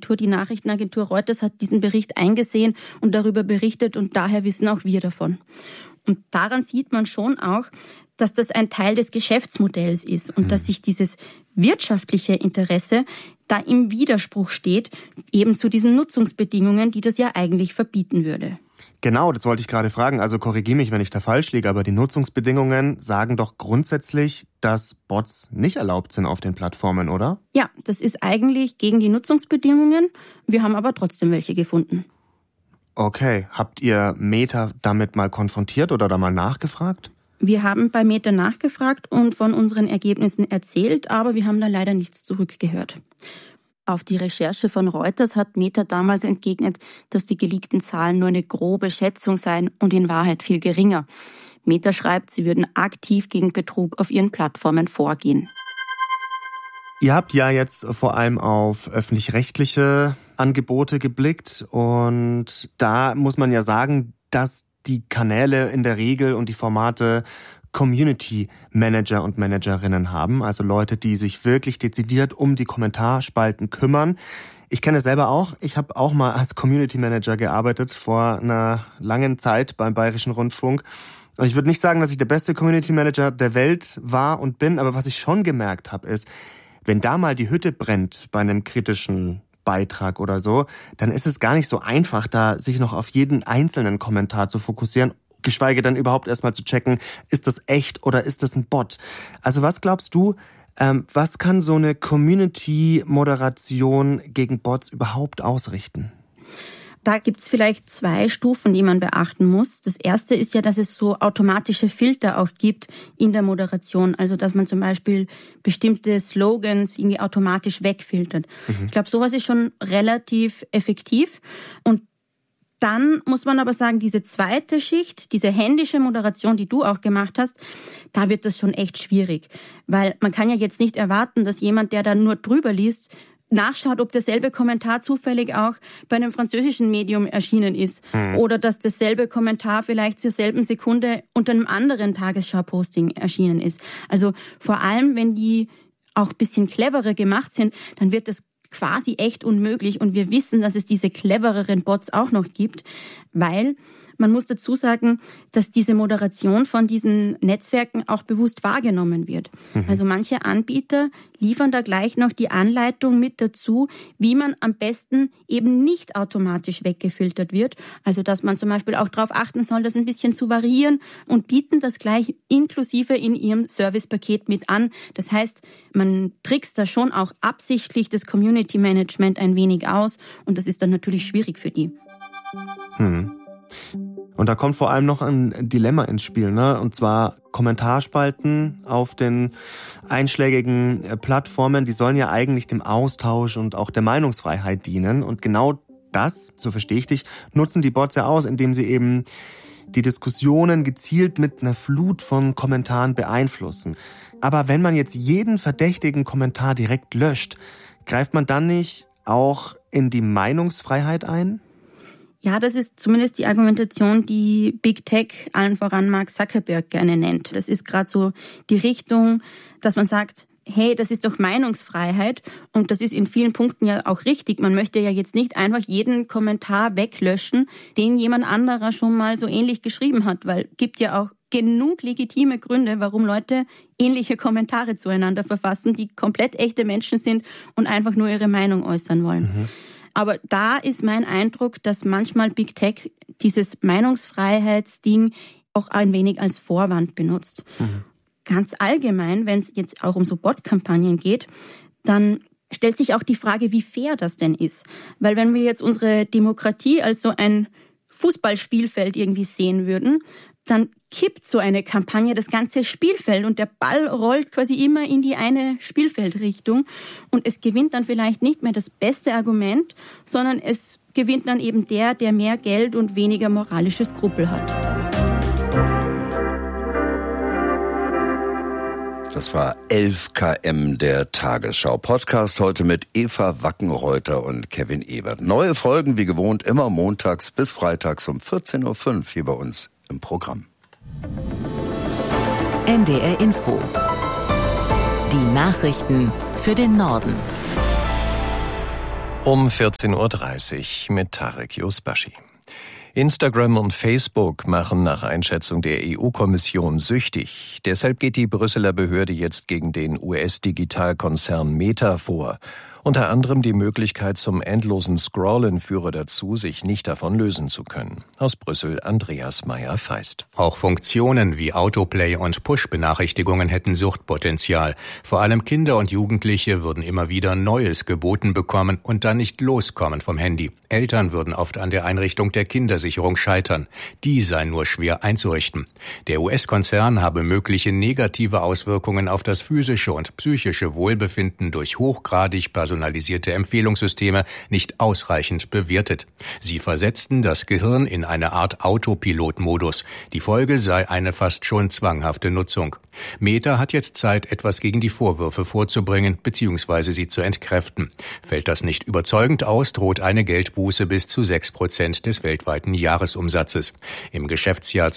Agentur, die Nachrichtenagentur Reuters, hat diesen Bericht eingesehen und darüber berichtet und daher wissen auch wir davon. Und daran sieht man schon auch, dass das ein Teil des Geschäftsmodells ist und dass sich dieses wirtschaftliche Interesse da im Widerspruch steht, eben zu diesen Nutzungsbedingungen, die das ja eigentlich verbieten würde. Genau, das wollte ich gerade fragen. Also korrigiere mich, wenn ich da falsch liege, aber die Nutzungsbedingungen sagen doch grundsätzlich, dass Bots nicht erlaubt sind auf den Plattformen, oder? Ja, das ist eigentlich gegen die Nutzungsbedingungen. Wir haben aber trotzdem welche gefunden. Okay, habt ihr Meta damit mal konfrontiert oder da mal nachgefragt? Wir haben bei Meta nachgefragt und von unseren Ergebnissen erzählt, aber wir haben da leider nichts zurückgehört. Auf die Recherche von Reuters hat Meta damals entgegnet, dass die geleakten Zahlen nur eine grobe Schätzung seien und in Wahrheit viel geringer. Meta schreibt, sie würden aktiv gegen Betrug auf ihren Plattformen vorgehen. Ihr habt ja jetzt vor allem auf öffentlich-rechtliche Angebote geblickt und da muss man ja sagen, dass die Kanäle in der Regel und die Formate Community Manager und Managerinnen haben, also Leute, die sich wirklich dezidiert um die Kommentarspalten kümmern. Ich kenne es selber auch. Ich habe auch mal als Community Manager gearbeitet vor einer langen Zeit beim Bayerischen Rundfunk. Und ich würde nicht sagen, dass ich der beste Community Manager der Welt war und bin, aber was ich schon gemerkt habe, ist, wenn da mal die Hütte brennt bei einem kritischen Beitrag oder so, dann ist es gar nicht so einfach, da sich noch auf jeden einzelnen Kommentar zu fokussieren, geschweige denn überhaupt erstmal zu checken, ist das echt oder ist das ein Bot? Also was glaubst du, was kann so eine Community-Moderation gegen Bots überhaupt ausrichten? Da gibt's vielleicht 2 Stufen, die man beachten muss. Das erste ist ja, dass es so automatische Filter auch gibt in der Moderation. Also dass man zum Beispiel bestimmte Slogans irgendwie automatisch wegfiltert. Ich glaube, sowas ist schon relativ effektiv. Und dann muss man aber sagen, diese zweite Schicht, diese händische Moderation, die du auch gemacht hast, da wird das schon echt schwierig. Weil man kann ja jetzt nicht erwarten, dass jemand, der da nur drüber liest, nachschaut, ob derselbe Kommentar zufällig auch bei einem französischen Medium erschienen ist. Oder dass dasselbe Kommentar vielleicht zur selben Sekunde unter einem anderen Tagesschau-Posting erschienen ist. Also vor allem, wenn die auch ein bisschen cleverer gemacht sind, dann wird das quasi echt unmöglich. Und wir wissen, dass es diese clevereren Bots auch noch gibt, weil man muss dazu sagen, dass diese Moderation von diesen Netzwerken auch bewusst wahrgenommen wird. Also manche Anbieter liefern da gleich noch die Anleitung mit dazu, wie man am besten eben nicht automatisch weggefiltert wird. Also dass man zum Beispiel auch darauf achten soll, das ein bisschen zu variieren und bieten das gleich inklusive in ihrem Servicepaket mit an. Das heißt, man trickst da schon auch absichtlich das Community Management ein wenig aus und das ist dann natürlich schwierig für die. Und da kommt vor allem noch ein Dilemma ins Spiel, ne? Und zwar Kommentarspalten auf den einschlägigen Plattformen, die sollen ja eigentlich dem Austausch und auch der Meinungsfreiheit dienen. Und genau das, so verstehe ich dich, nutzen die Bots ja aus, indem sie eben die Diskussionen gezielt mit einer Flut von Kommentaren beeinflussen. Aber wenn man jetzt jeden verdächtigen Kommentar direkt löscht, greift man dann nicht auch in die Meinungsfreiheit ein? Ja, das ist zumindest die Argumentation, die Big Tech, allen voran Mark Zuckerberg, gerne nennt. Das ist gerade so die Richtung, dass man sagt, hey, das ist doch Meinungsfreiheit und das ist in vielen Punkten ja auch richtig. Man möchte ja jetzt nicht einfach jeden Kommentar weglöschen, den jemand anderer schon mal so ähnlich geschrieben hat, weil gibt ja auch genug legitime Gründe, warum Leute ähnliche Kommentare zueinander verfassen, die komplett echte Menschen sind und einfach nur ihre Meinung äußern wollen. Aber da ist mein Eindruck, dass manchmal Big Tech dieses Meinungsfreiheitsding auch ein wenig als Vorwand benutzt. Ganz allgemein, wenn es jetzt auch um so Bot-Kampagnen geht, dann stellt sich auch die Frage, wie fair das denn ist. Weil wenn wir jetzt unsere Demokratie als so ein Fußballspielfeld irgendwie sehen würden, dann kippt so eine Kampagne das ganze Spielfeld und der Ball rollt quasi immer in die eine Spielfeldrichtung und es gewinnt dann vielleicht nicht mehr das beste Argument, sondern es gewinnt dann eben der mehr Geld und weniger moralische Skrupel hat. Das war 11 km, der Tagesschau-Podcast, heute mit Eva Wackenreuter und Kevin Ebert. Neue Folgen wie gewohnt immer montags bis freitags um 14.05 Uhr hier bei uns im Programm. NDR Info. Die Nachrichten für den Norden. Um 14.30 Uhr mit Tarek Yusbashi. Instagram und Facebook machen nach Einschätzung der EU-Kommission süchtig. Deshalb geht die Brüsseler Behörde jetzt gegen den US-Digitalkonzern Meta vor. Unter anderem die Möglichkeit zum endlosen Scrollen führe dazu, sich nicht davon lösen zu können. Aus Brüssel Andreas Meyer-Feist. Auch Funktionen wie Autoplay und Push-Benachrichtigungen hätten Suchtpotenzial. Vor allem Kinder und Jugendliche würden immer wieder Neues geboten bekommen und dann nicht loskommen vom Handy. Eltern würden oft an der Einrichtung der Kindersicherung scheitern. Die sei nur schwer einzurichten. Der US-Konzern habe mögliche negative Auswirkungen auf das physische und psychische Wohlbefinden durch hochgradig personalisierte Empfehlungssysteme nicht ausreichend bewertet. Sie versetzten das Gehirn in eine Art Autopilot-Modus. Die Folge sei eine fast schon zwanghafte Nutzung. Meta hat jetzt Zeit, etwas gegen die Vorwürfe vorzubringen bzw. sie zu entkräften. Fällt das nicht überzeugend aus, droht eine Geldbuße bis zu 6% des weltweiten Jahresumsatzes. Im Geschäftsjahr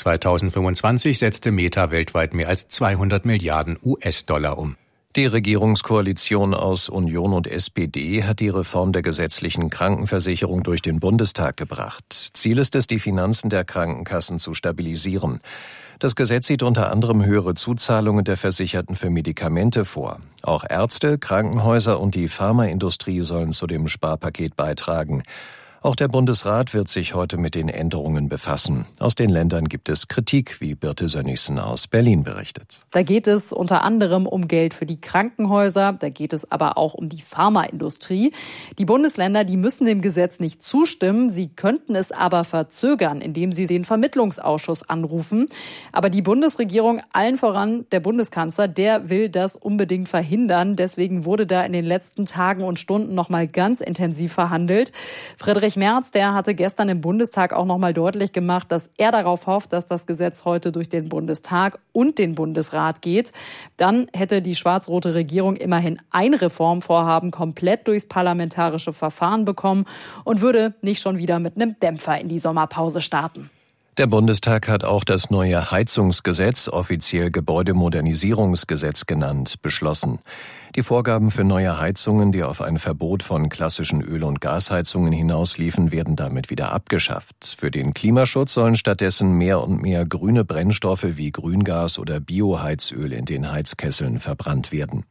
2025 setzte Meta weltweit mehr als 200 Milliarden US-Dollar um. Die Regierungskoalition aus Union und SPD hat die Reform der gesetzlichen Krankenversicherung durch den Bundestag gebracht. Ziel ist es, die Finanzen der Krankenkassen zu stabilisieren. Das Gesetz sieht unter anderem höhere Zuzahlungen der Versicherten für Medikamente vor. Auch Ärzte, Krankenhäuser und die Pharmaindustrie sollen zu dem Sparpaket beitragen. Auch der Bundesrat wird sich heute mit den Änderungen befassen. Aus den Ländern gibt es Kritik, wie Birte Sönnigsen aus Berlin berichtet. Da geht es unter anderem um Geld für die Krankenhäuser, da geht es aber auch um die Pharmaindustrie. Die Bundesländer, die müssen dem Gesetz nicht zustimmen, sie könnten es aber verzögern, indem sie den Vermittlungsausschuss anrufen. Aber die Bundesregierung, allen voran der Bundeskanzler, der will das unbedingt verhindern. Deswegen wurde da in den letzten Tagen und Stunden noch mal ganz intensiv verhandelt. Friedrich Merz, der hatte gestern im Bundestag auch noch mal deutlich gemacht, dass er darauf hofft, dass das Gesetz heute durch den Bundestag und den Bundesrat geht. Dann hätte die schwarz-rote Regierung immerhin ein Reformvorhaben komplett durchs parlamentarische Verfahren bekommen und würde nicht schon wieder mit einem Dämpfer in die Sommerpause starten. Der Bundestag hat auch das neue Heizungsgesetz, offiziell Gebäudemodernisierungsgesetz genannt, beschlossen. Die Vorgaben für neue Heizungen, die auf ein Verbot von klassischen Öl- und Gasheizungen hinausliefen, werden damit wieder abgeschafft. Für den Klimaschutz sollen stattdessen mehr und mehr grüne Brennstoffe wie Grüngas oder Bioheizöl in den Heizkesseln verbrannt werden.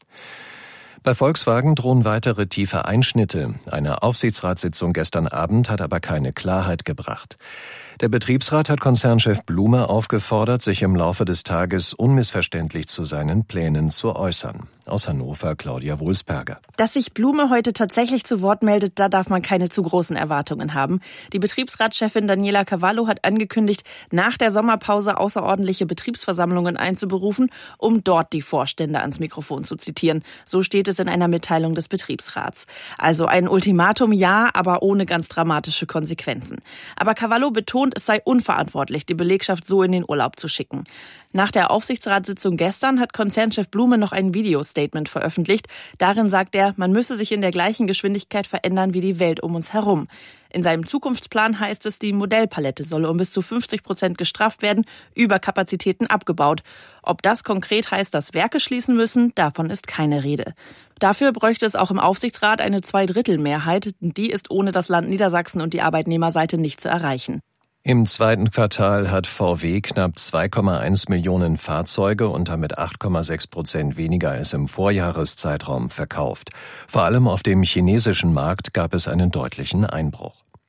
Bei Volkswagen drohen weitere tiefe Einschnitte. Eine Aufsichtsratssitzung gestern Abend hat aber keine Klarheit gebracht. Der Betriebsrat hat Konzernchef Blume aufgefordert, sich im Laufe des Tages unmissverständlich zu seinen Plänen zu äußern. Aus Hannover Claudia Wulsberger. Dass sich Blume heute tatsächlich zu Wort meldet, da darf man keine zu großen Erwartungen haben. Die Betriebsratschefin Daniela Cavallo hat angekündigt, nach der Sommerpause außerordentliche Betriebsversammlungen einzuberufen, um dort die Vorstände ans Mikrofon zu zitieren. So steht es in einer Mitteilung des Betriebsrats. Also ein Ultimatum, ja, aber ohne ganz dramatische Konsequenzen. Aber Cavallo betont, es sei unverantwortlich, die Belegschaft so in den Urlaub zu schicken. Nach der Aufsichtsratssitzung gestern hat Konzernchef Blume noch ein Videostatement veröffentlicht. Darin sagt er, man müsse sich in der gleichen Geschwindigkeit verändern wie die Welt um uns herum. In seinem Zukunftsplan heißt es, die Modellpalette solle um bis zu 50% gestrafft werden, Überkapazitäten abgebaut. Ob das konkret heißt, dass Werke schließen müssen, davon ist keine Rede. Dafür bräuchte es auch im Aufsichtsrat eine Zweidrittelmehrheit. Die ist ohne das Land Niedersachsen und die Arbeitnehmerseite nicht zu erreichen. Im zweiten Quartal hat VW knapp 2,1 Millionen Fahrzeuge und damit 8,6% weniger als im Vorjahreszeitraum verkauft. Vor allem auf dem chinesischen Markt gab es einen deutlichen Einbruch.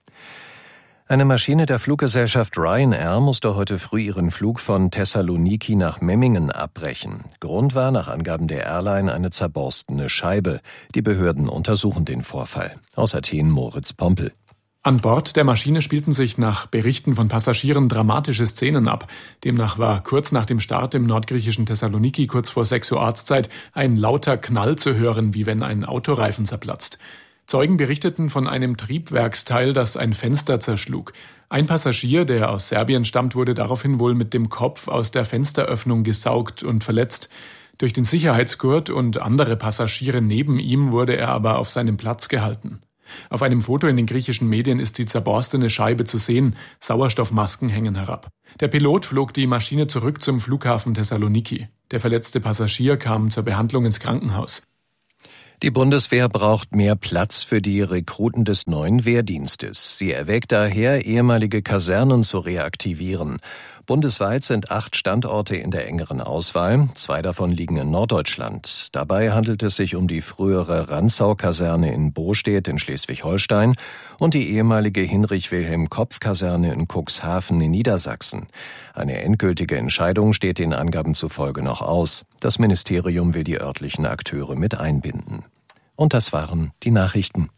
Eine Maschine der Fluggesellschaft Ryanair musste heute früh ihren Flug von Thessaloniki nach Memmingen abbrechen. Grund war nach Angaben der Airline eine zerborstene Scheibe. Die Behörden untersuchen den Vorfall. Aus Athen Moritz Pompel. An Bord der Maschine spielten sich nach Berichten von Passagieren dramatische Szenen ab. Demnach war kurz nach dem Start im nordgriechischen Thessaloniki kurz vor 6 Uhr Ortszeit ein lauter Knall zu hören, wie wenn ein Autoreifen zerplatzt. Zeugen berichteten von einem Triebwerksteil, das ein Fenster zerschlug. Ein Passagier, der aus Serbien stammt, wurde daraufhin wohl mit dem Kopf aus der Fensteröffnung gesaugt und verletzt. Durch den Sicherheitsgurt und andere Passagiere neben ihm wurde er aber auf seinem Platz gehalten. Auf einem Foto in den griechischen Medien ist die zerborstene Scheibe zu sehen. Sauerstoffmasken hängen herab. Der Pilot flog die Maschine zurück zum Flughafen Thessaloniki. Der verletzte Passagier kam zur Behandlung ins Krankenhaus. Die Bundeswehr braucht mehr Platz für die Rekruten des neuen Wehrdienstes. Sie erwägt daher, ehemalige Kasernen zu reaktivieren. Bundesweit sind 8 Standorte in der engeren Auswahl. 2 davon liegen in Norddeutschland. Dabei handelt es sich um die frühere Rantzau-Kaserne in Bostedt in Schleswig-Holstein und die ehemalige Hinrich-Wilhelm-Kopf-Kaserne in Cuxhaven in Niedersachsen. Eine endgültige Entscheidung steht den Angaben zufolge noch aus. Das Ministerium will die örtlichen Akteure mit einbinden. Und das waren die Nachrichten.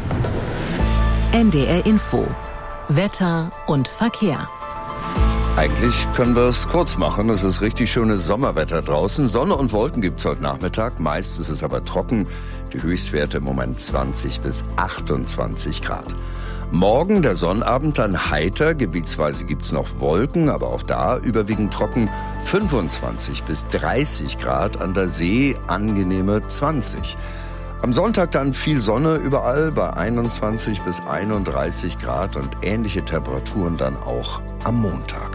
NDR Info. Wetter und Verkehr. Eigentlich können wir es kurz machen. Es ist richtig schönes Sommerwetter draußen. Sonne und Wolken gibt's heute Nachmittag. Meist ist es aber trocken. Die Höchstwerte im Moment 20 bis 28 Grad. Morgen der Sonnabend dann heiter. Gebietsweise gibt's noch Wolken, aber auch da überwiegend trocken. 25 bis 30 Grad. An der See angenehme 20. Am Sonntag dann viel Sonne überall bei 21 bis 31 Grad und ähnliche Temperaturen dann auch am Montag.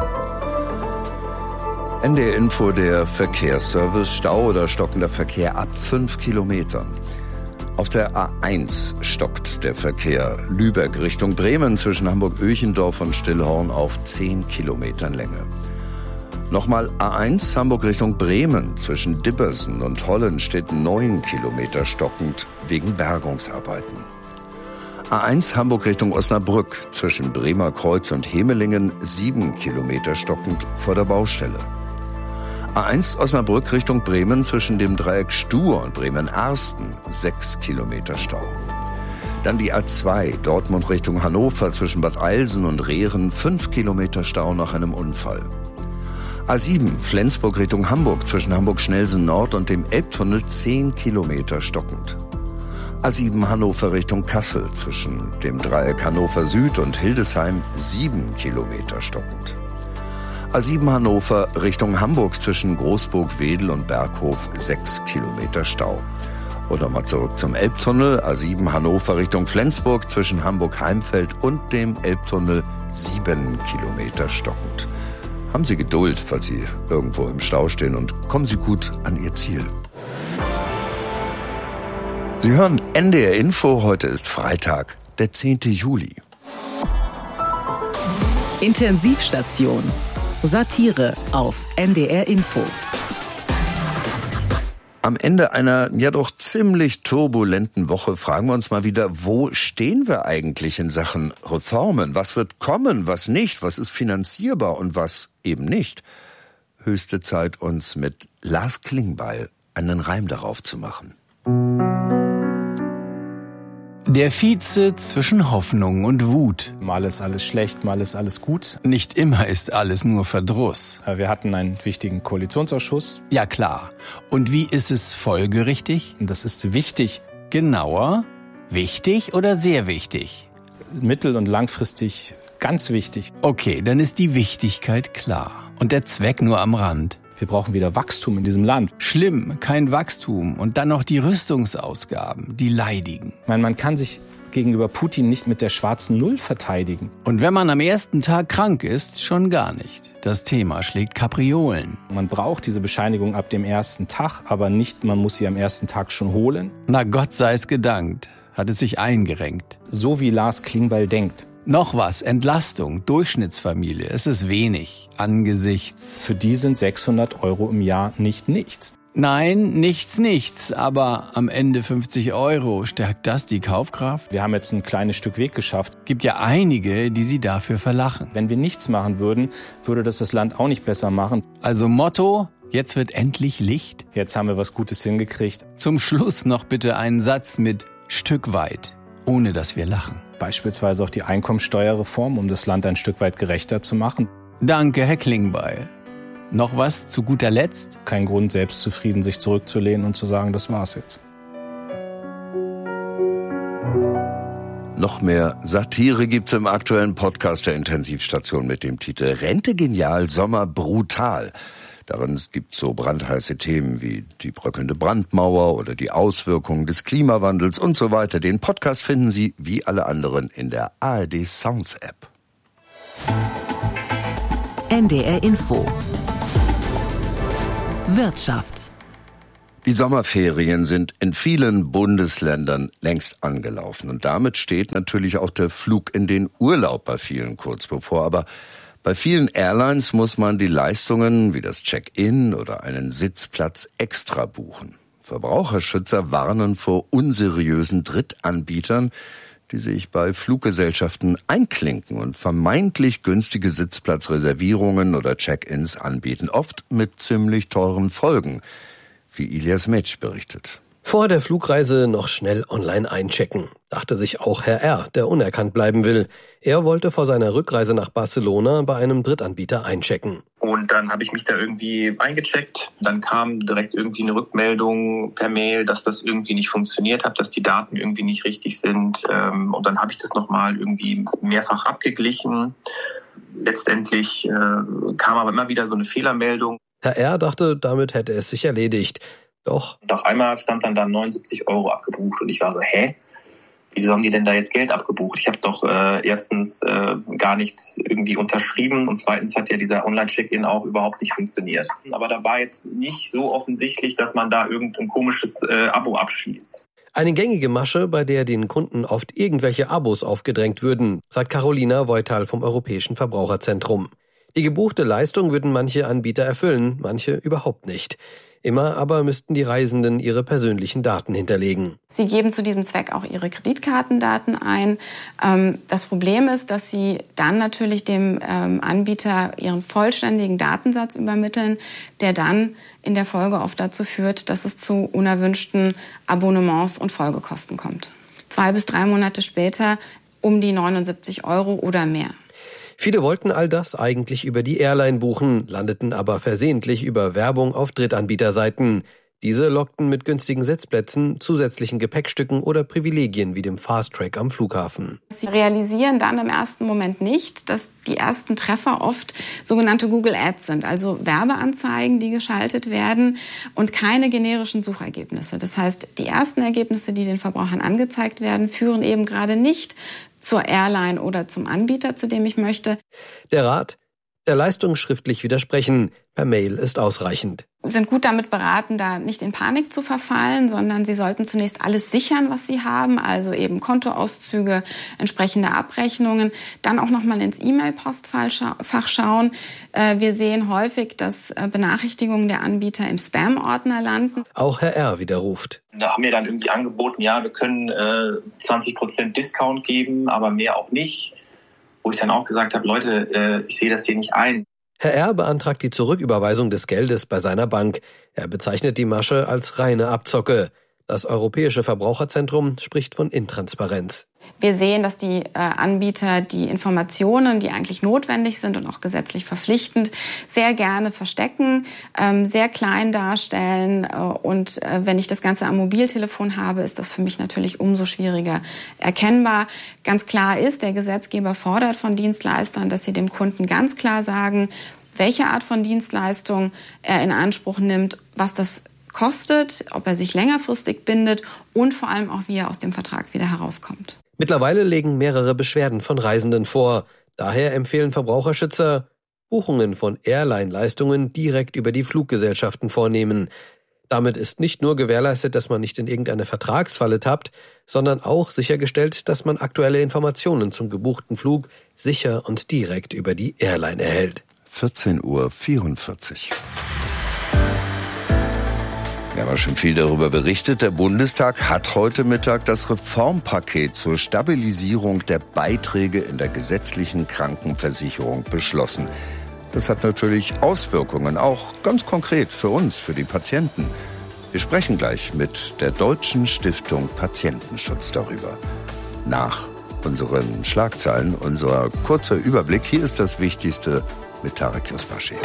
NDR Info, der Verkehrsservice. Stau oder stockender Verkehr ab 5 Kilometern. Auf der A1 stockt der Verkehr Lübeck Richtung Bremen zwischen Hamburg-Öchendorf und Stillhorn auf 10 Kilometern Länge. Nochmal A1 Hamburg Richtung Bremen zwischen Dibbersen und Hollenstedt 9 Kilometer stockend wegen Bergungsarbeiten. A1 Hamburg Richtung Osnabrück zwischen Bremer Kreuz und Hemelingen 7 Kilometer stockend vor der Baustelle. A1 Osnabrück Richtung Bremen zwischen dem Dreieck Stur und Bremen-Arsten 6 Kilometer Stau. Dann die A2 Dortmund Richtung Hannover zwischen Bad Eilsen und Rehren 5 Kilometer Stau nach einem Unfall. A7 Flensburg Richtung Hamburg zwischen Hamburg-Schnellsen Nord und dem Elbtunnel 10 Kilometer stockend. A7 Hannover Richtung Kassel zwischen dem Dreieck Hannover Süd und Hildesheim 7 Kilometer stockend. A7 Hannover Richtung Hamburg zwischen Großburg-Wedel und Berghof 6 Kilometer Stau. Und nochmal zurück zum Elbtunnel. A7 Hannover Richtung Flensburg zwischen Hamburg-Heimfeld und dem Elbtunnel 7 Kilometer stockend. Haben Sie Geduld, falls Sie irgendwo im Stau stehen, und kommen Sie gut an Ihr Ziel. Sie hören NDR Info. Heute ist Freitag, der 10. Juli. Intensivstation. Satire auf NDR Info. Am Ende einer ja doch ziemlich turbulenten Woche fragen wir uns mal wieder, wo stehen wir eigentlich in Sachen Reformen? Was wird kommen, was nicht? Was ist finanzierbar und was eben nicht? Höchste Zeit, uns mit Lars Klingbeil einen Reim darauf zu machen. Der Vize zwischen Hoffnung und Wut. Mal ist alles schlecht, mal ist alles gut. Nicht immer ist alles nur Verdruss. Wir hatten einen wichtigen Koalitionsausschuss. Ja klar. Und wie ist es folgerichtig? Das ist wichtig. Genauer? Wichtig oder sehr wichtig? Mittel- und langfristig ganz wichtig. Okay, dann ist die Wichtigkeit klar. Und der Zweck nur am Rand. Wir brauchen wieder Wachstum in diesem Land. Schlimm, kein Wachstum. Und dann noch die Rüstungsausgaben, die leidigen. Man kann sich gegenüber Putin nicht mit der schwarzen Null verteidigen. Und wenn man am ersten Tag krank ist, schon gar nicht. Das Thema schlägt Kapriolen. Man braucht diese Bescheinigung ab dem ersten Tag, aber nicht, man muss sie am ersten Tag schon holen. Na Gott sei es gedankt, hat es sich eingerenkt. So wie Lars Klingbeil denkt. Noch was, Entlastung, Durchschnittsfamilie, es ist wenig angesichts... Für die sind 600 € im Jahr nicht nichts. Nein, nichts, aber am Ende 50 €, stärkt das die Kaufkraft? Wir haben jetzt ein kleines Stück Weg geschafft. Gibt ja einige, die sie dafür verlachen. Wenn wir nichts machen würden, würde das Land auch nicht besser machen. Also Motto, jetzt wird endlich Licht. Jetzt haben wir was Gutes hingekriegt. Zum Schluss noch bitte einen Satz mit Stück weit, ohne dass wir lachen. Beispielsweise auch die Einkommensteuerreform, um das Land ein Stück weit gerechter zu machen. Danke, Herr Klingbeil. Noch was zu guter Letzt? Kein Grund, selbstzufrieden sich zurückzulehnen und zu sagen, das war's jetzt. Noch mehr Satire gibt's im aktuellen Podcast der Intensivstation mit dem Titel Rente genial, Sommer brutal. Darin gibt's so brandheiße Themen wie die bröckelnde Brandmauer oder die Auswirkungen des Klimawandels und so weiter. Den Podcast finden Sie, wie alle anderen, in der ARD Sounds App. NDR Info. Wirtschaft. Die Sommerferien sind in vielen Bundesländern längst angelaufen. Und damit steht natürlich auch der Flug in den Urlaub bei vielen kurz bevor. Aber bei vielen Airlines muss man die Leistungen wie das Check-in oder einen Sitzplatz extra buchen. Verbraucherschützer warnen vor unseriösen Drittanbietern, die sich bei Fluggesellschaften einklinken und vermeintlich günstige Sitzplatzreservierungen oder Check-ins anbieten, oft mit ziemlich teuren Folgen, wie Ilias Metsch berichtet. Vor der Flugreise noch schnell online einchecken, dachte sich auch Herr R., der unerkannt bleiben will. Er wollte vor seiner Rückreise nach Barcelona bei einem Drittanbieter einchecken. Und dann habe ich mich da irgendwie eingecheckt. Dann kam direkt irgendwie eine Rückmeldung per Mail, dass das irgendwie nicht funktioniert hat, dass die Daten irgendwie nicht richtig sind. Und dann habe ich das nochmal irgendwie mehrfach abgeglichen. Letztendlich kam aber immer wieder so eine Fehlermeldung. Herr R. dachte, damit hätte es sich erledigt. Doch. Und auf einmal stand dann da 79 € abgebucht und ich war so, wieso haben die denn da jetzt Geld abgebucht? Ich habe doch erstens gar nichts irgendwie unterschrieben und zweitens hat ja dieser Online-Check-In auch überhaupt nicht funktioniert. Aber da war jetzt nicht so offensichtlich, dass man da irgendein komisches Abo abschließt. Eine gängige Masche, bei der den Kunden oft irgendwelche Abos aufgedrängt würden, sagt Carolina Voital vom Europäischen Verbraucherzentrum. Die gebuchte Leistung würden manche Anbieter erfüllen, manche überhaupt nicht. Immer aber müssten die Reisenden ihre persönlichen Daten hinterlegen. Sie geben zu diesem Zweck auch ihre Kreditkartendaten ein. Das Problem ist, dass sie dann natürlich dem Anbieter ihren vollständigen Datensatz übermitteln, der dann in der Folge oft dazu führt, dass es zu unerwünschten Abonnements und Folgekosten kommt. 2 bis 3 Monate später um die 79 € oder mehr. Viele wollten all das eigentlich über die Airline buchen, landeten aber versehentlich über Werbung auf Drittanbieterseiten. Diese lockten mit günstigen Sitzplätzen, zusätzlichen Gepäckstücken oder Privilegien wie dem Fast-Track am Flughafen. Sie realisieren dann im ersten Moment nicht, dass die ersten Treffer oft sogenannte Google Ads sind, also Werbeanzeigen, die geschaltet werden und keine generischen Suchergebnisse. Das heißt, die ersten Ergebnisse, die den Verbrauchern angezeigt werden, führen eben gerade nicht zur Airline oder zum Anbieter, zu dem ich möchte. Der Rat: der Leistung schriftlich widersprechen. Per Mail ist ausreichend. Sie sind gut damit beraten, da nicht in Panik zu verfallen, sondern Sie sollten zunächst alles sichern, was Sie haben, also eben Kontoauszüge, entsprechende Abrechnungen, dann auch nochmal ins E-Mail-Postfach schauen. Wir sehen häufig, dass Benachrichtigungen der Anbieter im Spam-Ordner landen. Auch Herr R. widerruft. Da haben wir dann irgendwie angeboten, wir können 20% Discount geben, aber mehr auch nicht. Wo ich dann auch gesagt habe, Leute, ich sehe das hier nicht ein. Herr R. beantragt die Zurücküberweisung des Geldes bei seiner Bank. Er bezeichnet die Masche als reine Abzocke. Das Europäische Verbraucherzentrum spricht von Intransparenz. Wir sehen, dass die Anbieter die Informationen, die eigentlich notwendig sind und auch gesetzlich verpflichtend, sehr gerne verstecken, sehr klein darstellen. Und wenn ich das Ganze am Mobiltelefon habe, ist das für mich natürlich umso schwieriger erkennbar. Ganz klar ist, der Gesetzgeber fordert von Dienstleistern, dass sie dem Kunden ganz klar sagen, welche Art von Dienstleistung er in Anspruch nimmt, was das kostet, ob er sich längerfristig bindet und vor allem auch, wie er aus dem Vertrag wieder herauskommt. Mittlerweile legen mehrere Beschwerden von Reisenden vor. Daher empfehlen Verbraucherschützer, Buchungen von Airline-Leistungen direkt über die Fluggesellschaften vornehmen. Damit ist nicht nur gewährleistet, dass man nicht in irgendeine Vertragsfalle tappt, sondern auch sichergestellt, dass man aktuelle Informationen zum gebuchten Flug sicher und direkt über die Airline erhält. 14:44 Uhr. Wir haben ja schon viel darüber berichtet. Der Bundestag hat heute Mittag das Reformpaket zur Stabilisierung der Beiträge in der gesetzlichen Krankenversicherung beschlossen. Das hat natürlich Auswirkungen, auch ganz konkret für uns, für die Patienten. Wir sprechen gleich mit der Deutschen Stiftung Patientenschutz darüber. Nach unseren Schlagzeilen, unser kurzer Überblick. Hier ist das Wichtigste mit Tarek Yusbashi.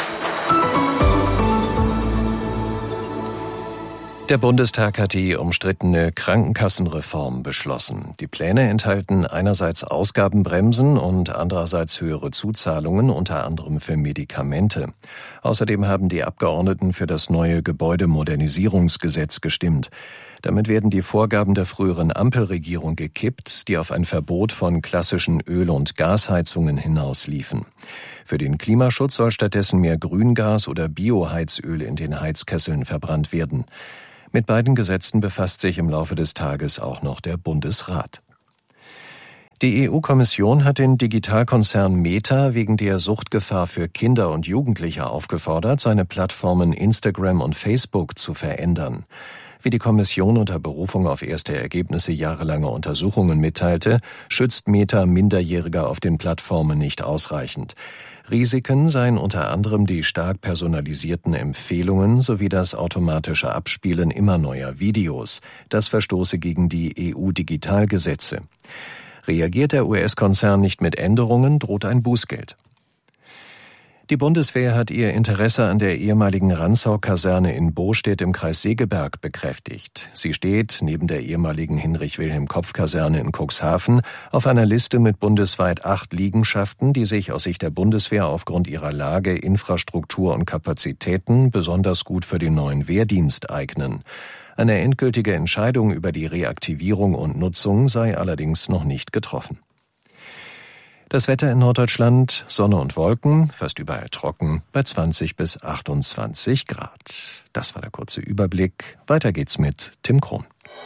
Der Bundestag hat die umstrittene Krankenkassenreform beschlossen. Die Pläne enthalten einerseits Ausgabenbremsen und andererseits höhere Zuzahlungen, unter anderem für Medikamente. Außerdem haben die Abgeordneten für das neue Gebäudemodernisierungsgesetz gestimmt. Damit werden die Vorgaben der früheren Ampelregierung gekippt, die auf ein Verbot von klassischen Öl- und Gasheizungen hinausliefen. Für den Klimaschutz soll stattdessen mehr Grüngas oder Bioheizöl in den Heizkesseln verbrannt werden. Mit beiden Gesetzen befasst sich im Laufe des Tages auch noch der Bundesrat. Die EU-Kommission hat den Digitalkonzern Meta wegen der Suchtgefahr für Kinder und Jugendliche aufgefordert, seine Plattformen Instagram und Facebook zu verändern. Wie die Kommission unter Berufung auf erste Ergebnisse jahrelanger Untersuchungen mitteilte, schützt Meta Minderjährige auf den Plattformen nicht ausreichend. Risiken seien unter anderem die stark personalisierten Empfehlungen sowie das automatische Abspielen immer neuer Videos. Das verstoße gegen die EU-Digitalgesetze. Reagiert der US-Konzern nicht mit Änderungen, droht ein Bußgeld. Die Bundeswehr hat ihr Interesse an der ehemaligen Rantzau-Kaserne in Bostedt im Kreis Segeberg bekräftigt. Sie steht, neben der ehemaligen Hinrich-Wilhelm-Kopf-Kaserne in Cuxhaven, auf einer Liste mit bundesweit 8 Liegenschaften, die sich aus Sicht der Bundeswehr aufgrund ihrer Lage, Infrastruktur und Kapazitäten besonders gut für den neuen Wehrdienst eignen. Eine endgültige Entscheidung über die Reaktivierung und Nutzung sei allerdings noch nicht getroffen. Das Wetter in Norddeutschland, Sonne und Wolken, fast überall trocken, bei 20 bis 28 Grad. Das war der kurze Überblick. Weiter geht's mit Tim Krohn.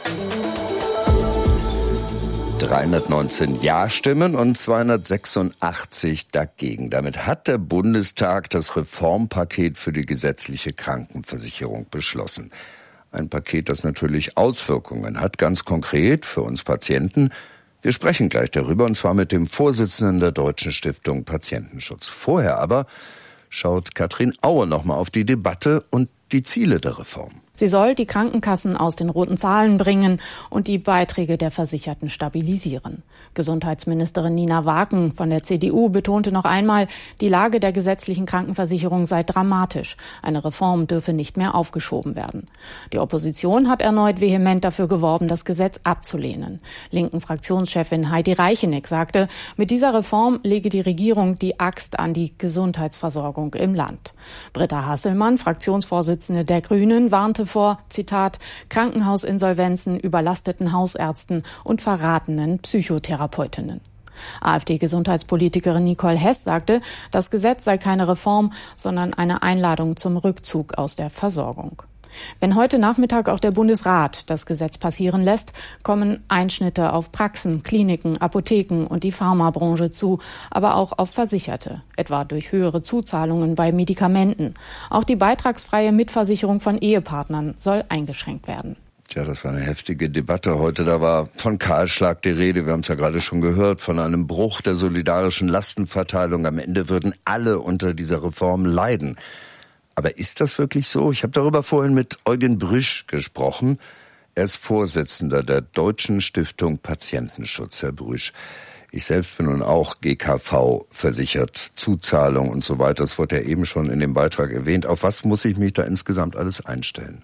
319 Ja-Stimmen und 286 dagegen. Damit hat der Bundestag das Reformpaket für die gesetzliche Krankenversicherung beschlossen. Ein Paket, das natürlich Auswirkungen hat, ganz konkret für uns Patienten. Wir sprechen gleich darüber, und zwar mit dem Vorsitzenden der Deutschen Stiftung Patientenschutz. Vorher aber schaut Katrin Aue nochmal auf die Debatte und die Ziele der Reform. Sie soll die Krankenkassen aus den roten Zahlen bringen und die Beiträge der Versicherten stabilisieren. Gesundheitsministerin Nina Waken von der CDU betonte noch einmal, die Lage der gesetzlichen Krankenversicherung sei dramatisch. Eine Reform dürfe nicht mehr aufgeschoben werden. Die Opposition hat erneut vehement dafür geworben, das Gesetz abzulehnen. Linken Fraktionschefin Heidi Reicheneck sagte, mit dieser Reform lege die Regierung die Axt an die Gesundheitsversorgung im Land. Britta Hasselmann, Fraktionsvorsitzende der Grünen, warnte vor, Zitat, Krankenhausinsolvenzen, überlasteten Hausärzten und verratenen Psychotherapeutinnen. AfD-Gesundheitspolitikerin Nicole Hess sagte, das Gesetz sei keine Reform, sondern eine Einladung zum Rückzug aus der Versorgung. Wenn heute Nachmittag auch der Bundesrat das Gesetz passieren lässt, kommen Einschnitte auf Praxen, Kliniken, Apotheken und die Pharmabranche zu, aber auch auf Versicherte, etwa durch höhere Zuzahlungen bei Medikamenten. Auch die beitragsfreie Mitversicherung von Ehepartnern soll eingeschränkt werden. Tja, das war eine heftige Debatte heute. Da war von Kahlschlag die Rede. Wir haben es ja gerade schon gehört, von einem Bruch der solidarischen Lastenverteilung. Am Ende würden alle unter dieser Reform leiden. Aber ist das wirklich so? Ich habe darüber vorhin mit Eugen Brüsch gesprochen. Er ist Vorsitzender der Deutschen Stiftung Patientenschutz. Herr Brüsch, ich selbst bin nun auch GKV versichert, Zuzahlung und so weiter. Das wurde ja eben schon in dem Beitrag erwähnt. Auf was muss ich mich da insgesamt alles einstellen?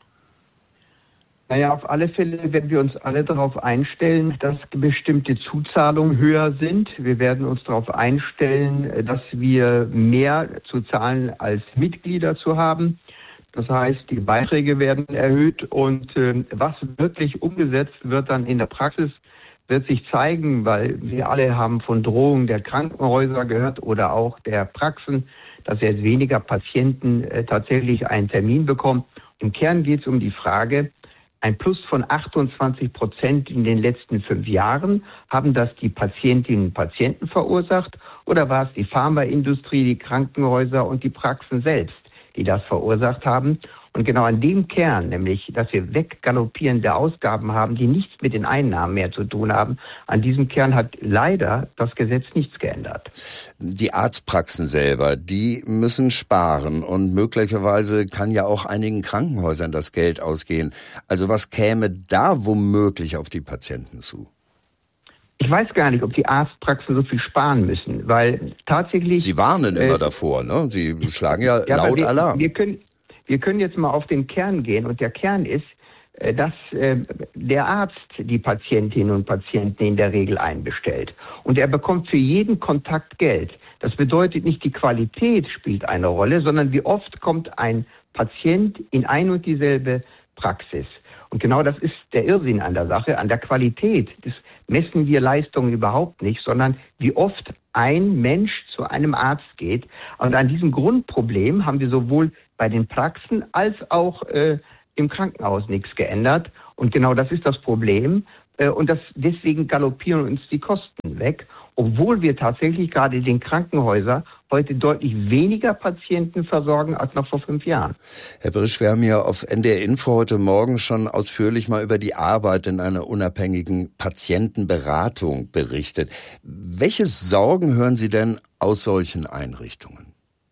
Naja, auf alle Fälle werden wir uns alle darauf einstellen, dass bestimmte Zuzahlungen höher sind. Wir werden uns darauf einstellen, dass wir mehr zu zahlen als Mitglieder zu haben. Das heißt, die Beiträge werden erhöht und was wirklich umgesetzt wird dann in der Praxis, wird sich zeigen, weil wir alle haben von Drohungen der Krankenhäuser gehört oder auch der Praxen, dass jetzt weniger Patienten tatsächlich einen Termin bekommen. Im Kern geht es um die Frage, ein Plus von 28% in den letzten 5 Jahren. Haben das die Patientinnen und Patienten verursacht oder war es die Pharmaindustrie, die Krankenhäuser und die Praxen selbst, die das verursacht haben? Und genau an dem Kern, nämlich, dass wir weggaloppierende Ausgaben haben, die nichts mit den Einnahmen mehr zu tun haben, an diesem Kern hat leider das Gesetz nichts geändert. Die Arztpraxen selber, die müssen sparen und möglicherweise kann ja auch einigen Krankenhäusern das Geld ausgehen. Also was käme da womöglich auf die Patienten zu? Ich weiß gar nicht, ob die Arztpraxen so viel sparen müssen, weil tatsächlich... Sie warnen immer davor, ne? Sie schlagen ja laut Alarm. Wir können jetzt mal auf den Kern gehen und der Kern ist, dass der Arzt die Patientinnen und Patienten in der Regel einbestellt und er bekommt für jeden Kontakt Geld. Das bedeutet nicht, die Qualität spielt eine Rolle, sondern wie oft kommt ein Patient in ein und dieselbe Praxis. Und genau das ist der Irrsinn an der Sache, an der Qualität. Das messen wir Leistungen überhaupt nicht, sondern wie oft ein Mensch zu einem Arzt geht. Und an diesem Grundproblem haben wir sowohl bei den Praxen als auch im Krankenhaus nichts geändert. Und genau das ist das Problem. Und deswegen galoppieren uns die Kosten weg, obwohl wir tatsächlich gerade in den Krankenhäusern heute deutlich weniger Patienten versorgen als noch vor 5 Jahren. Herr Brisch, wir haben ja auf NDR Info heute Morgen schon ausführlich mal über die Arbeit in einer unabhängigen Patientenberatung berichtet. Welche Sorgen hören Sie denn aus solchen Einrichtungen?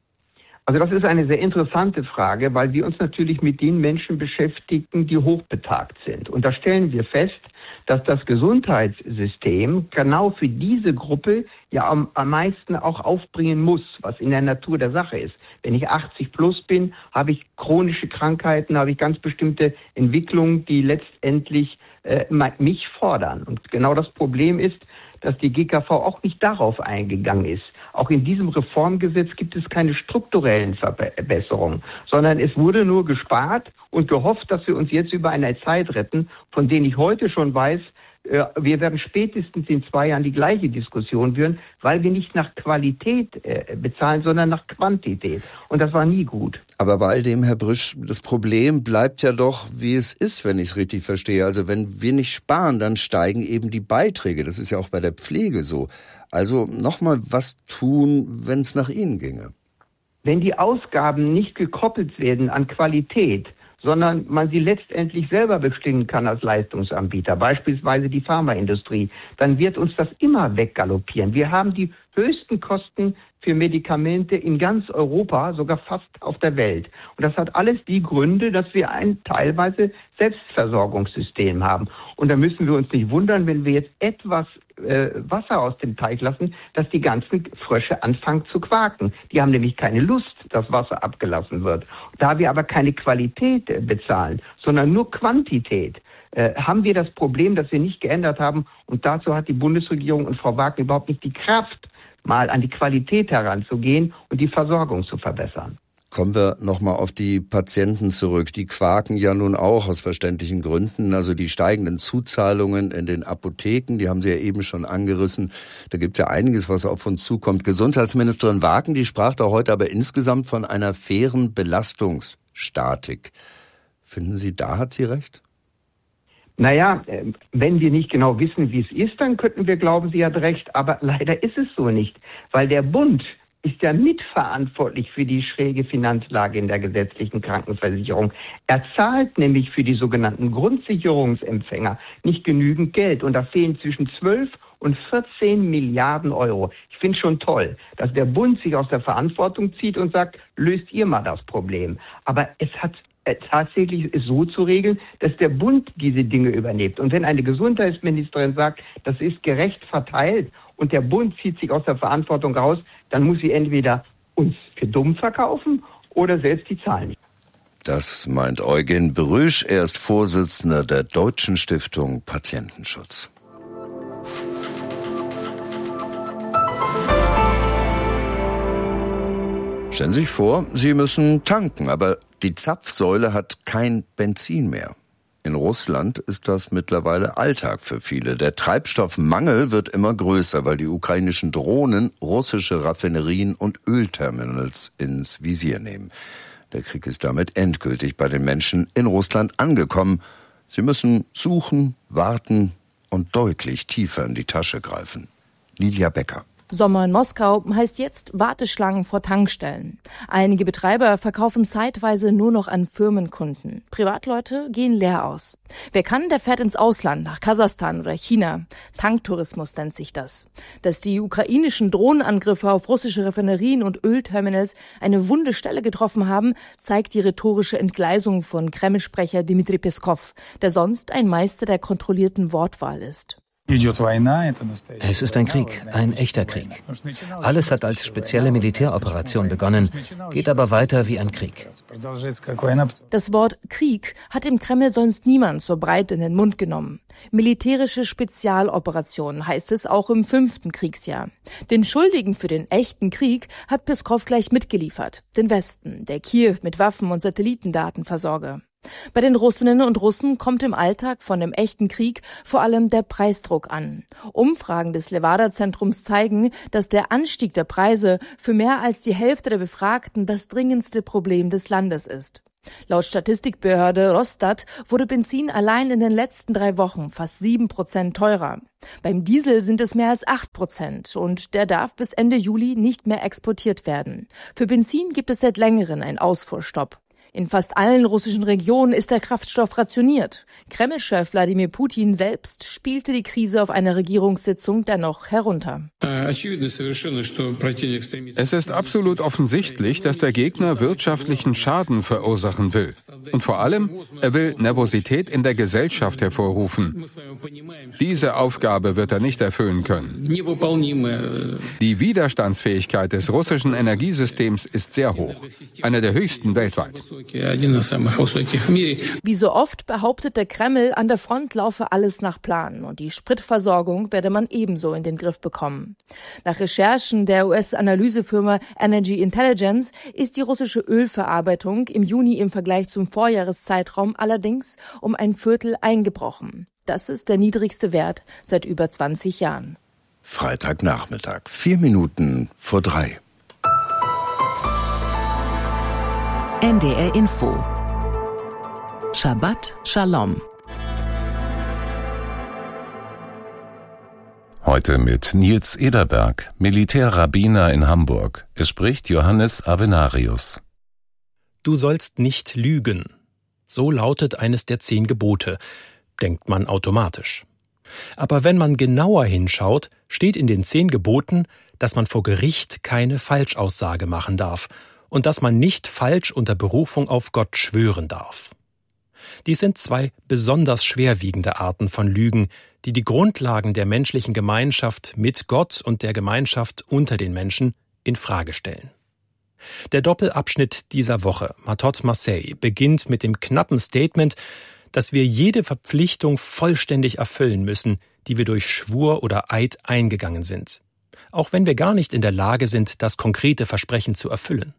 Also das ist eine sehr interessante Frage, weil wir uns natürlich mit den Menschen beschäftigen, die hochbetagt sind. Und da stellen wir fest, dass das Gesundheitssystem genau für diese Gruppe ja am meisten auch aufbringen muss, was in der Natur der Sache ist. Wenn ich 80 plus bin, habe ich chronische Krankheiten, habe ich ganz bestimmte Entwicklungen, die letztendlich mich fordern. Und genau das Problem ist, dass die GKV auch nicht darauf eingegangen ist. Auch in diesem Reformgesetz gibt es keine strukturellen Verbesserungen, sondern es wurde nur gespart und gehofft, dass wir uns jetzt über eine Zeit retten, von denen ich heute schon weiß, wir werden spätestens in 2 Jahren die gleiche Diskussion führen, weil wir nicht nach Qualität bezahlen, sondern nach Quantität. Und das war nie gut. Aber bei all dem, Herr Brisch, das Problem bleibt ja doch, wie es ist, wenn ich es richtig verstehe. Also wenn wir nicht sparen, dann steigen eben die Beiträge. Das ist ja auch bei der Pflege so. Also nochmal was tun, wenn es nach Ihnen ginge. Wenn die Ausgaben nicht gekoppelt werden an Qualität, sondern man sie letztendlich selber bestimmen kann als Leistungsanbieter, beispielsweise die Pharmaindustrie, dann wird uns das immer weggaloppieren. Wir haben die höchsten Kosten für Medikamente in ganz Europa, sogar fast auf der Welt. Und das hat alles die Gründe, dass wir ein teilweise Selbstversorgungssystem haben. Und da müssen wir uns nicht wundern, wenn wir jetzt etwas Wasser aus dem Teich lassen, dass die ganzen Frösche anfangen zu quaken. Die haben nämlich keine Lust, dass Wasser abgelassen wird. Da wir aber keine Qualität bezahlen, sondern nur Quantität, haben wir das Problem, das wir nicht geändert haben. Und dazu hat die Bundesregierung und Frau Wagner überhaupt nicht die Kraft, mal an die Qualität heranzugehen und die Versorgung zu verbessern. Kommen wir nochmal auf die Patienten zurück. Die quaken ja nun auch aus verständlichen Gründen. Also die steigenden Zuzahlungen in den Apotheken, die haben Sie ja eben schon angerissen. Da gibt es ja einiges, was auf uns zukommt. Gesundheitsministerin Wagner, die sprach da heute aber insgesamt von einer fairen Belastungsstatik. Finden Sie, da hat sie recht? Naja, wenn wir nicht genau wissen, wie es ist, dann könnten wir glauben, sie hat recht. Aber leider ist es so nicht, weil der Bund ist ja mitverantwortlich für die schräge Finanzlage in der gesetzlichen Krankenversicherung. Er zahlt nämlich für die sogenannten Grundsicherungsempfänger nicht genügend Geld. Und da fehlen zwischen 12 und 14 Milliarden Euro. Ich finde es schon toll, dass der Bund sich aus der Verantwortung zieht und sagt, löst ihr mal das Problem. Aber es hat tatsächlich so zu regeln, dass der Bund diese Dinge übernimmt. Und wenn eine Gesundheitsministerin sagt, das ist gerecht verteilt und der Bund zieht sich aus der Verantwortung raus, dann muss sie entweder uns für dumm verkaufen oder selbst die Zahlen nicht. Das meint Eugen Brüsch. Er ist Vorsitzender der Deutschen Stiftung Patientenschutz. Stellen Sie sich vor, Sie müssen tanken, aber die Zapfsäule hat kein Benzin mehr. In Russland ist das mittlerweile Alltag für viele. Der Treibstoffmangel wird immer größer, weil die ukrainischen Drohnen russische Raffinerien und Ölterminals ins Visier nehmen. Der Krieg ist damit endgültig bei den Menschen in Russland angekommen. Sie müssen suchen, warten und deutlich tiefer in die Tasche greifen. Lilia Becker. Sommer in Moskau heißt jetzt Warteschlangen vor Tankstellen. Einige Betreiber verkaufen zeitweise nur noch an Firmenkunden. Privatleute gehen leer aus. Wer kann, der fährt ins Ausland, nach Kasachstan oder China. Tanktourismus nennt sich das. Dass die ukrainischen Drohnenangriffe auf russische Raffinerien und Ölterminals eine wunde Stelle getroffen haben, zeigt die rhetorische Entgleisung von Kreml-Sprecher Dmitri Peskov, der sonst ein Meister der kontrollierten Wortwahl ist. Es ist ein Krieg, ein echter Krieg. Alles hat als spezielle Militäroperation begonnen, geht aber weiter wie ein Krieg. Das Wort Krieg hat im Kreml sonst niemand so breit in den Mund genommen. Militärische Spezialoperation heißt es auch im 5. Kriegsjahr. Den Schuldigen für den echten Krieg hat Peskov gleich mitgeliefert. Den Westen, der Kiew mit Waffen und Satellitendaten versorge. Bei den Russinnen und Russen kommt im Alltag von dem echten Krieg vor allem der Preisdruck an. Umfragen des Levada-Zentrums zeigen, dass der Anstieg der Preise für mehr als die Hälfte der Befragten das dringendste Problem des Landes ist. Laut Statistikbehörde Rostat wurde Benzin allein in den letzten 3 Wochen fast 7% teurer. Beim Diesel sind es mehr als 8% und der darf bis Ende Juli nicht mehr exportiert werden. Für Benzin gibt es seit längerem einen Ausfuhrstopp. In fast allen russischen Regionen ist der Kraftstoff rationiert. Kreml-Chef Wladimir Putin selbst spielte die Krise auf einer Regierungssitzung dennoch herunter. Es ist absolut offensichtlich, dass der Gegner wirtschaftlichen Schaden verursachen will. Und vor allem, er will Nervosität in der Gesellschaft hervorrufen. Diese Aufgabe wird er nicht erfüllen können. Die Widerstandsfähigkeit des russischen Energiesystems ist sehr hoch, eine der höchsten weltweit. Wie so oft behauptet der Kreml, an der Front laufe alles nach Plan und die Spritversorgung werde man ebenso in den Griff bekommen. Nach Recherchen der US-Analysefirma Energy Intelligence ist die russische Ölverarbeitung im Juni im Vergleich zum Vorjahreszeitraum allerdings um 1/4 eingebrochen. Das ist der niedrigste Wert seit über 20 Jahren. Freitagnachmittag, 2:04. NDR Info. Shabbat Shalom. Heute mit Nils Ederberg, Militärrabbiner in Hamburg. Es spricht Johannes Avenarius. Du sollst nicht lügen. So lautet eines der 10 Gebote, denkt man automatisch. Aber wenn man genauer hinschaut, steht in den 10 Geboten, dass man vor Gericht keine Falschaussage machen darf und dass man nicht falsch unter Berufung auf Gott schwören darf. Dies sind 2 besonders schwerwiegende Arten von Lügen, die die Grundlagen der menschlichen Gemeinschaft mit Gott und der Gemeinschaft unter den Menschen in Frage stellen. Der Doppelabschnitt dieser Woche, Matot Marseille, beginnt mit dem knappen Statement, dass wir jede Verpflichtung vollständig erfüllen müssen, die wir durch Schwur oder Eid eingegangen sind, auch wenn wir gar nicht in der Lage sind, das konkrete Versprechen zu erfüllen.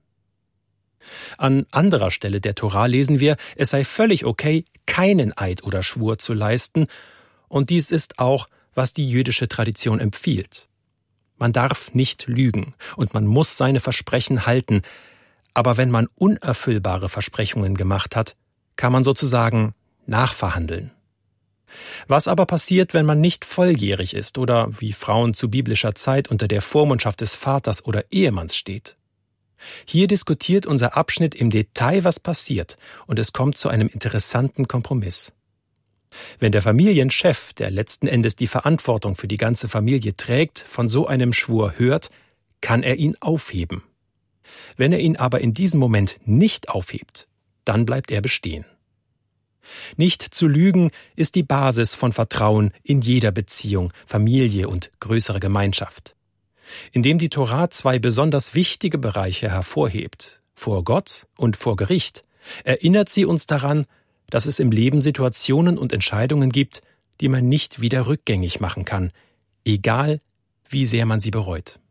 An anderer Stelle der Tora lesen wir, es sei völlig okay, keinen Eid oder Schwur zu leisten, und dies ist auch, was die jüdische Tradition empfiehlt. Man darf nicht lügen und man muss seine Versprechen halten, aber wenn man unerfüllbare Versprechungen gemacht hat, kann man sozusagen nachverhandeln. Was aber passiert, wenn man nicht volljährig ist oder wie Frauen zu biblischer Zeit unter der Vormundschaft des Vaters oder Ehemanns steht? Hier diskutiert unser Abschnitt im Detail, was passiert, und es kommt zu einem interessanten Kompromiss. Wenn der Familienchef, der letzten Endes die Verantwortung für die ganze Familie trägt, von so einem Schwur hört, kann er ihn aufheben. Wenn er ihn aber in diesem Moment nicht aufhebt, dann bleibt er bestehen. Nicht zu lügen ist die Basis von Vertrauen in jeder Beziehung, Familie und größere Gemeinschaft. Indem die Tora 2 besonders wichtige Bereiche hervorhebt, vor Gott und vor Gericht, erinnert sie uns daran, dass es im Leben Situationen und Entscheidungen gibt, die man nicht wieder rückgängig machen kann, egal wie sehr man sie bereut.